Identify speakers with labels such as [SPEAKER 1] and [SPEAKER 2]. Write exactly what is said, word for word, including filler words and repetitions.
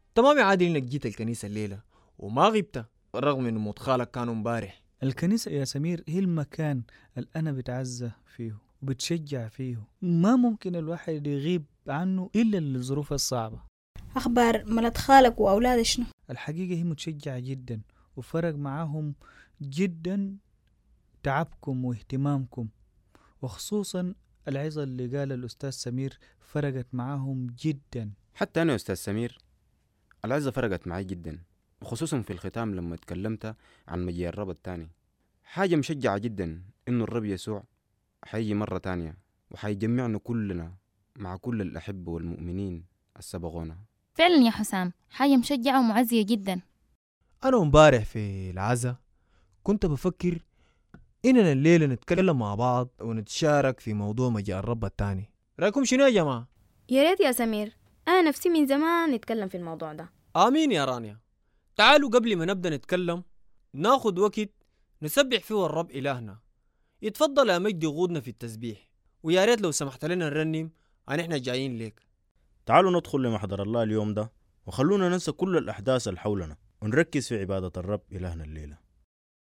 [SPEAKER 1] تمام يا عادل انك جيت الكنيسة الليلة وما غبت رغم انه موت خالك كانوا امبارح.
[SPEAKER 2] الكنيسة يا سمير هي المكان اللي أنا بتعزى فيه وبتشجع فيه. ما ممكن الواحد يغيب عنه إلا للظروف الصعبة.
[SPEAKER 3] أخبار ملت خالك وأولاد شنو؟
[SPEAKER 2] الحقيقة هي متشجعة جدا وفرق معاهم جدا تعبكم واهتمامكم، وخصوصا العظة اللي قال الأستاذ سمير فرقت معاهم جدا.
[SPEAKER 4] حتى أنا يا أستاذ سمير العزة فرقت معي جدا، وخصوصا في الختام لما تكلمت عن مجيء الرب التاني. حاجة مشجعة جدا إنه الرب يسوع حيجي مرة تانية وحيجمعنا كلنا مع كل الأحبة والمؤمنين السبقونا.
[SPEAKER 5] فعلا يا حسام، حاجة مشجعة ومعزية جدا.
[SPEAKER 1] أنا امبارح في العزا كنت بفكر إننا الليلة نتكلم مع بعض ونتشارك في موضوع مجيء الرب التاني. رأيكم شنو يا جماعة؟
[SPEAKER 6] يا ريت يا سمير، أنا نفسي من زمان نتكلم في الموضوع ده.
[SPEAKER 1] آمين يا رانيا. تعالوا قبل ما نبدأ نتكلم ناخد وقت نسبح فيه الرب إلهنا. يتفضل يا مجدي يغودنا في التسبيح، ويا ريت لو سمحت لنا نرنم عن إحنا جايين ليك.
[SPEAKER 7] تعالوا ندخل لمحضر الله اليوم ده وخلونا ننسى كل الأحداث اللي حولنا ونركز في عبادة الرب إلهنا الليلة.